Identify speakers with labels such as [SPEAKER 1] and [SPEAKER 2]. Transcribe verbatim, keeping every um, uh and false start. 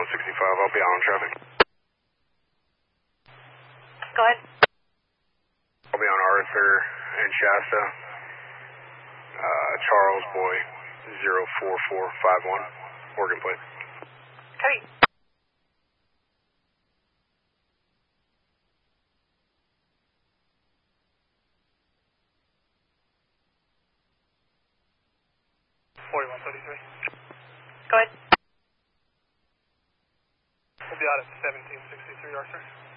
[SPEAKER 1] one sixty-five, I'll be on traffic.
[SPEAKER 2] Go ahead.
[SPEAKER 1] I'll be on Arthur and Shasta. Uh, Charles Boy, zero four four five one, Oregon plate.
[SPEAKER 2] Cody.
[SPEAKER 3] forty-one thirty-three.
[SPEAKER 2] Go ahead.
[SPEAKER 3] We'll be out at seventeen sixty-three, Arthur.